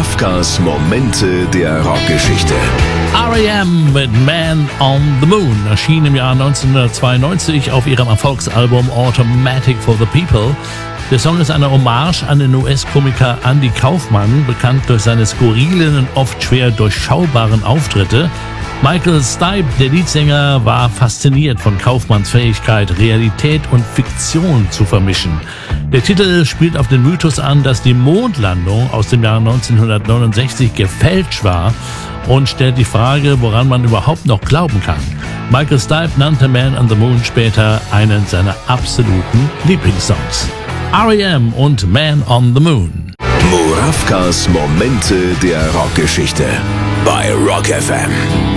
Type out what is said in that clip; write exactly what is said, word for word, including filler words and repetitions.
Murawkas Momente der Rockgeschichte. R E M mit Man on the Moon erschien im Jahr neunzehnhundertzweiundneunzig auf ihrem Erfolgsalbum Automatic for the People. Der Song ist eine Hommage an den U S-Komiker Andy Kaufman, bekannt durch seine skurrilen und oft schwer durchschaubaren Auftritte. Michael Stipe, der Leadsänger, war fasziniert von Kaufmanns Fähigkeit, Realität und Fiktion zu vermischen. Der Titel spielt auf den Mythos an, dass die Mondlandung aus dem Jahr neunzehnhundertneunundsechzig gefälscht war und stellt die Frage, woran man überhaupt noch glauben kann. Michael Stipe nannte Man on the Moon später einen seiner absoluten Lieblingssongs. R E M und Man on the Moon. Murawkas Momente der Rockgeschichte bei Rock F M.